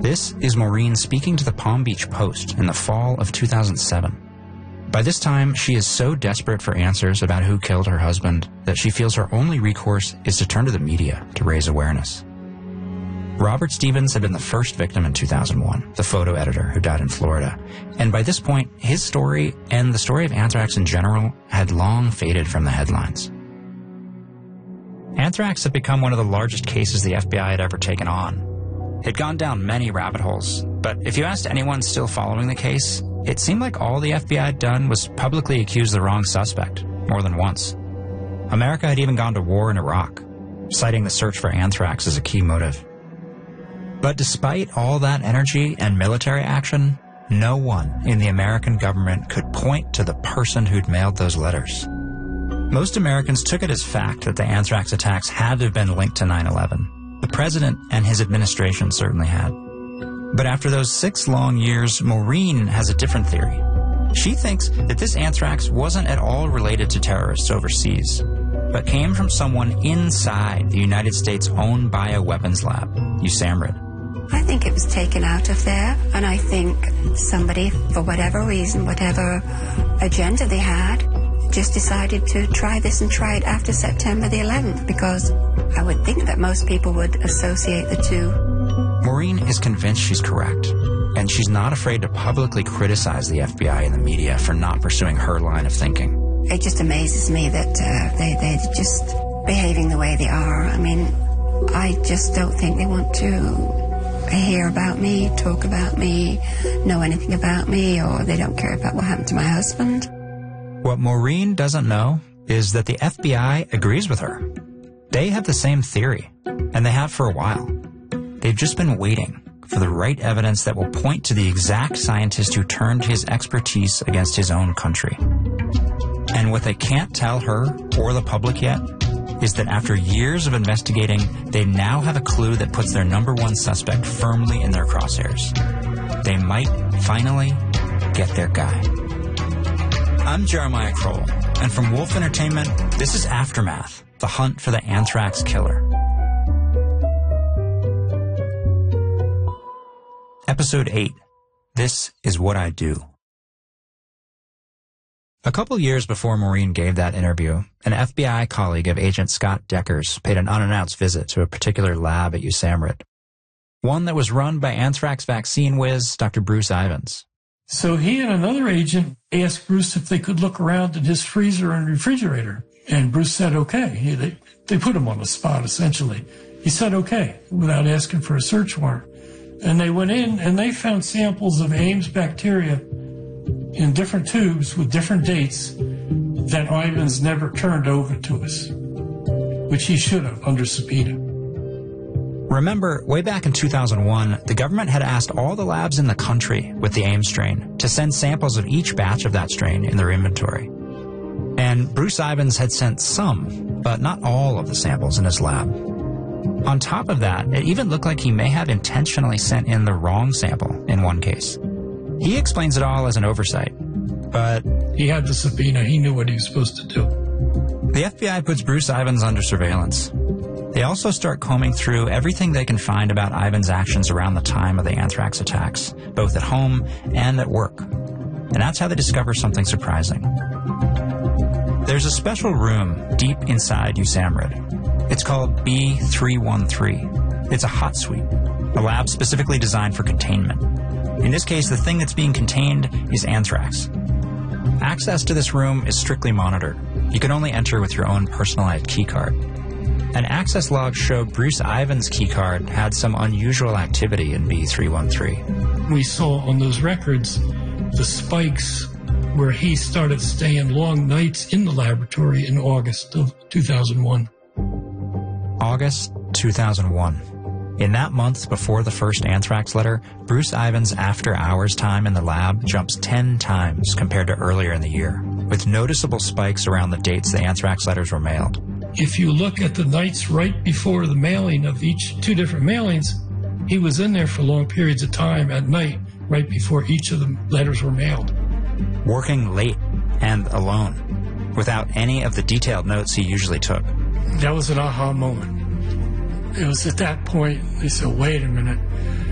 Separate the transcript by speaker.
Speaker 1: This is Maureen speaking to the Palm Beach Post in the fall of 2007. By this time, she is so desperate for answers about who killed her husband that she feels her only recourse is to turn to the media to raise awareness. Robert Stevens had been the first victim in 2001, the photo editor who died in Florida. And by this point, his story and the story of anthrax in general had long faded from the headlines. Anthrax had become one of the largest cases the FBI had ever taken on. It had gone down many rabbit holes, but if you asked anyone still following the case, it seemed like all the FBI had done was publicly accuse the wrong suspect, more than once. America had even gone to war in Iraq, citing the search for anthrax as a key motive. But despite all that energy and military action, no one in the American government could point to the person who'd mailed those letters. Most Americans took it as fact that the anthrax attacks had to have been linked to 9/11. The president and his administration certainly had. But after those 6 long years, Maureen has a different theory. She thinks that this anthrax wasn't at all related to terrorists overseas, but came from someone inside the United States' own bioweapons lab, USAMRIID.
Speaker 2: I think it was taken out of there, and I think somebody, for whatever reason, whatever agenda they had, just decided to try this and try it after September the 11th, because I would think that most people would associate the two.
Speaker 1: Maureen is convinced she's correct, and she's not afraid to publicly criticize the FBI and the media for not pursuing her line of thinking.
Speaker 2: It just amazes me that they're just behaving the way they are. I mean, I just don't think they want to hear about me, talk about me, know anything about me, or they don't care about what happened to my husband.
Speaker 1: What Maureen doesn't know is that the FBI agrees with her. They have the same theory, and they have for a while. They've just been waiting for the right evidence that will point to the exact scientist who turned his expertise against his own country. And what they can't tell her or the public yet is that after years of investigating, they now have a clue that puts their number one suspect firmly in their crosshairs. They might finally get their guy. I'm Jeremiah Kroll, and from Wolf Entertainment, this is Aftermath, the hunt for the anthrax killer. Episode 8, This is What I Do. A couple years before Maureen gave that interview, an FBI colleague of Agent Scott Deckers paid an unannounced visit to a particular lab at USAMRIID, one that was run by anthrax vaccine whiz Dr. Bruce Ivins.
Speaker 3: So he and another agent asked Bruce if they could look around in his freezer and refrigerator, and Bruce said okay. They put him on the spot, essentially. He said okay, without asking for a search warrant. And they went in, and they found samples of Ames bacteria in different tubes with different dates that Ivins never turned over to us, which he should have under subpoena.
Speaker 1: Remember, way back in 2001, the government had asked all the labs in the country with the Ames strain to send samples of each batch of that strain in their inventory. And Bruce Ivins had sent some, but not all of the samples in his lab. On top of that, it even looked like he may have intentionally sent in the wrong sample in one case. He explains it all as an oversight, but
Speaker 3: he had the subpoena. He knew what he was supposed to do.
Speaker 1: The FBI puts Bruce Ivins under surveillance. They also start combing through everything they can find about Ivins' actions around the time of the anthrax attacks, both at home and at work. And that's how they discover something surprising. There's a special room deep inside USAMRIID. It's called B313. It's a hot suite, a lab specifically designed for containment. In this case, the thing that's being contained is anthrax. Access to this room is strictly monitored. You can only enter with your own personalized keycard. An access log showed Bruce Ivins' keycard had some unusual activity in B313.
Speaker 3: We saw on those records the spikes where he started staying long nights in the laboratory in August of 2001.
Speaker 1: August 2001. In that month before the first anthrax letter, Bruce Ivins' after-hours time in the lab jumps 10 times compared to earlier in the year, with noticeable spikes around the dates the anthrax letters were mailed.
Speaker 3: If you look at the nights right before the mailing of each 2 different mailings, he was in there for long periods of time at night, right before each of the letters were mailed.
Speaker 1: Working late and alone, without any of the detailed notes he usually took.
Speaker 3: That was an aha moment. It was at that point, they said, wait a minute,